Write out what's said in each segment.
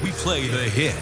We play the hit.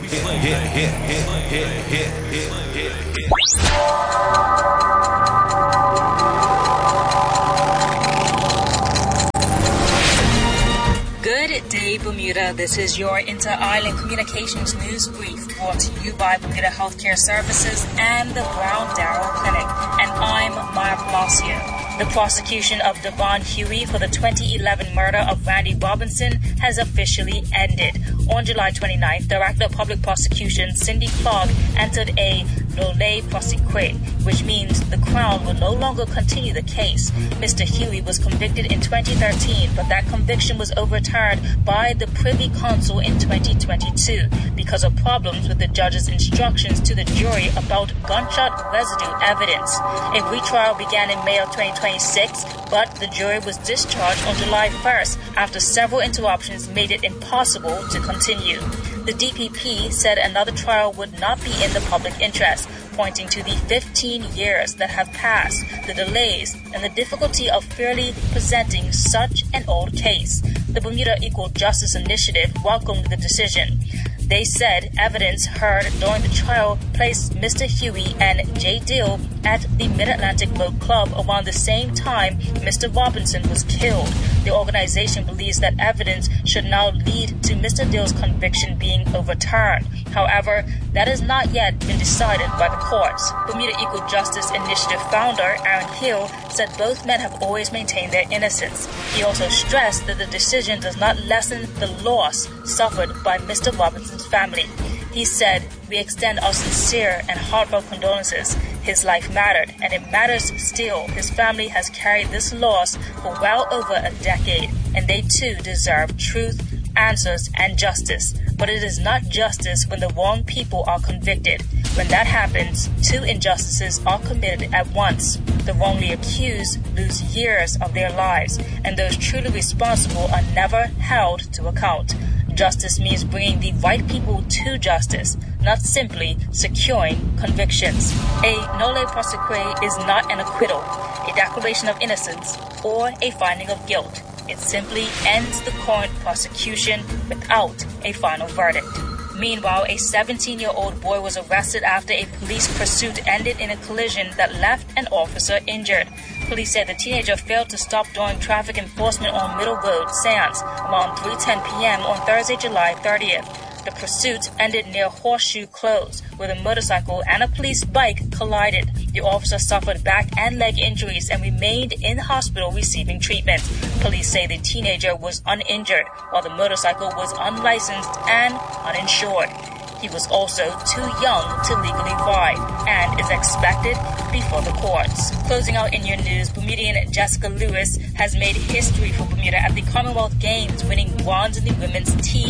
Good day, Bermuda. This is your Inter-Island Communications News Brief brought to you by Bermuda Healthcare Services and the Brown Darrow Clinic. And I'm Maya Palacio. The prosecution of Devon Huey for the 2011 murder of Randy Robinson has officially ended. On July 29th, Director of Public Prosecution Cindy Clark entered a nolle prosequi, which means the Crown will no longer continue the case. Mr. Huey was convicted in 2013, but that conviction was overturned by the Privy Council in 2022 because of problems with the judge's instructions to the jury about gunshot residue evidence. A retrial began in May of 2026, but the jury was discharged on July 1st after several interruptions made it impossible to continue. The DPP said another trial would not be in the public interest, pointing to the 15 years that have passed, the delays, and the difficulty of fairly presenting such an old case. The Bermuda Equal Justice Initiative welcomed the decision. They said evidence heard during the trial placed Mr. Huey and Jay Dill at the Mid-Atlantic Boat Club around the same time Mr. Robinson was killed. The organization believes that evidence should now lead to Mr. Dill's conviction being overturned. However, that has not yet been decided by the courts. Bermuda Equal Justice Initiative founder Aaron Hill said both men have always maintained their innocence. He also stressed that the decision does not lessen the loss suffered by Mr. Robinson's family. He said, "We extend our sincere and heartfelt condolences. His life mattered, and it matters still. His family has carried this loss for well over a decade, and they too deserve truth, answers, and justice. But it is not justice when the wrong people are convicted. When that happens, two injustices are committed at once. The wrongly accused lose years of their lives, and those truly responsible are never held to account. Justice means bringing the right people to justice, not simply securing convictions. A nolle prosequi is not an acquittal, a declaration of innocence, or a finding of guilt. It simply ends the current prosecution without a final verdict. Meanwhile, a 17-year-old boy was arrested after a police pursuit ended in a collision that left an officer injured. Police said the teenager failed to stop during traffic enforcement on Middle Road, Sands, around 3:10 p.m. on Thursday, July 30th. The pursuit ended near Horseshoe Close, where the motorcycle and a police bike collided. The officer suffered back and leg injuries and remained in hospital receiving treatment. Police say the teenager was uninjured, while the motorcycle was unlicensed and uninsured. He was also too young to legally ride and is expected before the courts. Closing out in your news, Bermudian Jessica Lewis has made history for Bermuda at the Commonwealth Games, winning bronze in the women's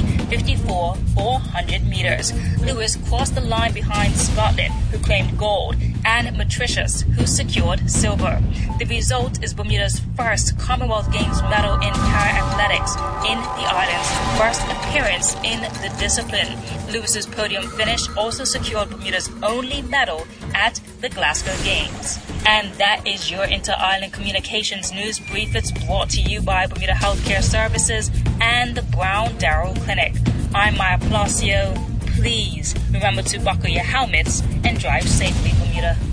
T54 400 meters. Lewis crossed the line behind Scotland, who claimed gold, and Mauritius, who secured silver. The result is Bermuda's first Commonwealth Games medal in para-athletics in the island's first appearance in the discipline. Lewis's podium finish also secured Bermuda's only medal at the Glasgow Games. And that is your Inter-Island Communications News Brief. It's brought to you by Bermuda Healthcare Services and the Brown Darrow Clinic. I'm Maya Palacio. Please remember to buckle your helmets and drive safely, Bermuda.